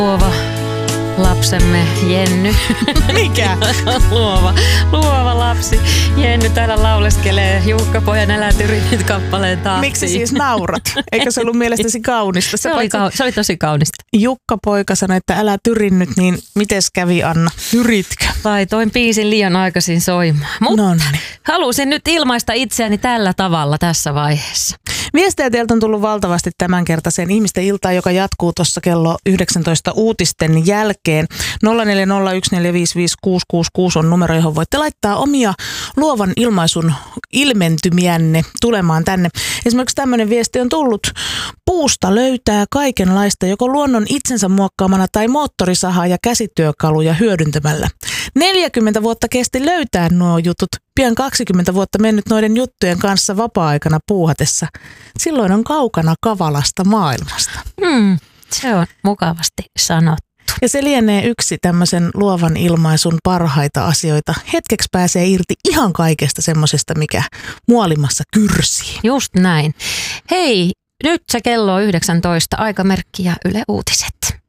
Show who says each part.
Speaker 1: Luova lapsemme Jenny.
Speaker 2: Mikä?
Speaker 1: Luova lapsi. Jenny täällä lauleskelee Jukka-pojan Älä tyri nyt -kappaleen taakse.
Speaker 2: Miksi siis naurat? Eikö se ollut mielestäsi kaunista?
Speaker 1: Se oli tosi kaunista.
Speaker 2: Jukka-poika sanoi, että älä tyri nyt, niin mites kävi Anna? Tyritkö?
Speaker 1: Laitoin biisin liian aikaisin soimaan. Mutta
Speaker 2: Nonni.
Speaker 1: halusin nyt ilmaista itseäni tällä tavalla tässä vaiheessa.
Speaker 2: Viestejä teiltä on tullut valtavasti tämänkertaiseen ihmisten iltaan, joka jatkuu tuossa kello 19 uutisten jälkeen. 0401455666 on numero, johon voitte laittaa omia luovan ilmaisun ilmentymiänne tulemaan tänne. Esimerkiksi tämmöinen viesti on tullut. Puusta löytää kaikenlaista, joko luonnon itsensä muokkaamana tai moottorisahaa ja käsityökaluja hyödyntämällä. 40 vuotta kesti löytää nuo jutut. Pian 20 vuotta mennyt noiden juttujen kanssa vapaa-aikana puuhatessa. Silloin on kaukana kavalasta maailmasta.
Speaker 1: Se on mukavasti sanottu.
Speaker 2: Ja se lienee yksi tämmöisen luovan ilmaisun parhaita asioita. Hetkeksi pääsee irti ihan kaikesta semmoisesta, mikä muolimassa kyrsii.
Speaker 1: Just näin. Hei, nyt se kello on 19, aikamerkki ja Yle Uutiset.